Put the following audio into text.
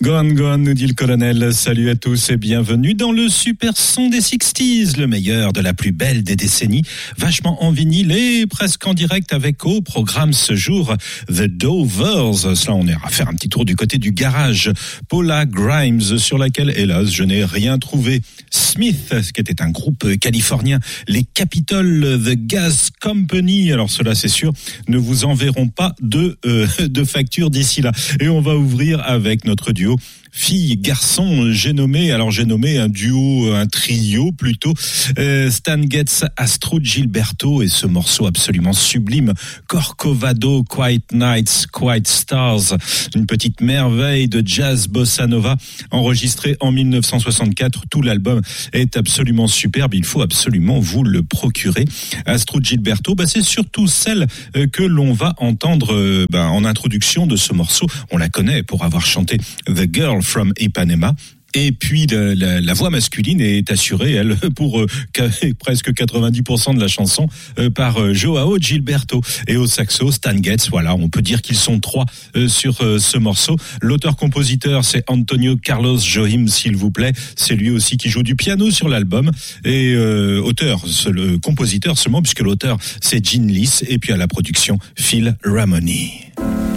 Gone, gone, nous dit le colonel. Salut à tous et bienvenue dans le super son des 60s, le meilleur de la plus belle des décennies, vachement en vinyle et presque en direct avec au programme ce jour The Dovers. Cela, on ira faire un petit tour du côté du garage. Paula Grimes, sur laquelle, hélas, je n'ai rien trouvé. Smith, qui était un groupe californien. Les Capitol, The Gas Company. Alors cela, c'est sûr, ne vous enverront pas de facture d'ici là. Et on va ouvrir avec notre duo fille-garçon, j'ai nommé un duo, un trio plutôt, Stan Getz, Astrud Gilberto, et ce morceau absolument sublime, Corcovado, Quiet Nights, Quiet Stars, une petite merveille de jazz bossa nova, enregistré en 1964. Tout l'album est absolument superbe, il faut absolument vous le procurer. Astrud Gilberto, c'est surtout celle que l'on va entendre en introduction de ce morceau. On la connaît pour avoir chanté The Girl from Ipanema. Et puis la voix masculine est assurée, elle, pour presque 90% de la chanson par Joao Gilberto. Et au saxo, Stan Getz. Voilà, on peut dire qu'ils sont trois sur ce morceau. L'auteur-compositeur, c'est Antonio Carlos Jobim, s'il vous plaît. C'est lui aussi qui joue du piano sur l'album. Et le compositeur seulement, puisque l'auteur, c'est Gene Lys. Et puis à la production, Phil Ramone.